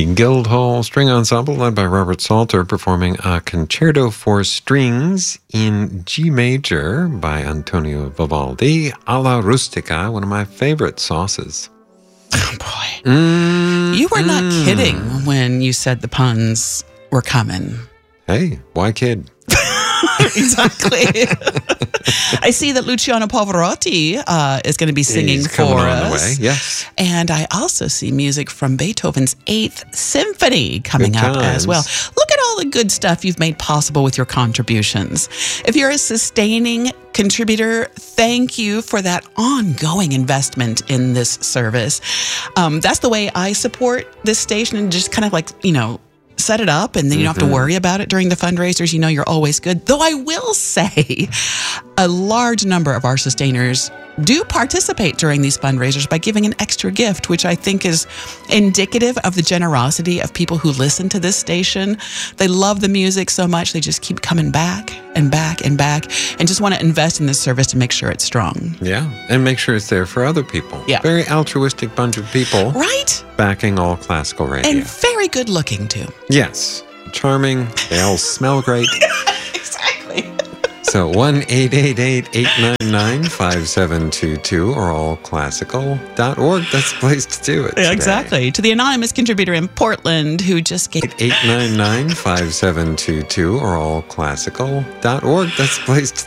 The Guildhall String Ensemble, led by Robert Salter, performing a concerto for strings in G major by Antonio Vivaldi, alla rustica, one of my favorite sauces. Oh, boy. You were not kidding when you said the puns were coming. Hey, why kid? Exactly. I see that Luciano Pavarotti is going to be singing for us. On the way. Yes. And I also see music from Beethoven's 8th Symphony coming up as well. Look at all the good stuff you've made possible with your contributions. If you're a sustaining contributor, thank you for that ongoing investment in this service. That's the way I support this station, and just kind of like, set it up, and then you don't have to worry about it during the fundraisers. You're always good. Though I will say a large number of our sustainers do participate during these fundraisers by giving an extra gift, which I think is indicative of the generosity of people who listen to this station. They love the music so much, they just keep coming back and back and back, and just want to invest in this service to make sure it's strong. Yeah, and make sure it's there for other people. Yeah. Very altruistic bunch of people. Right? Backing all classical radio. And very good looking, too. Yes. Charming. They all smell great. Exactly. So 1-888-899-5722 or allclassical.org. That's the place to do it today. Exactly. To the anonymous contributor in Portland who just gave 899-5722 or allclassical.org. That's the place to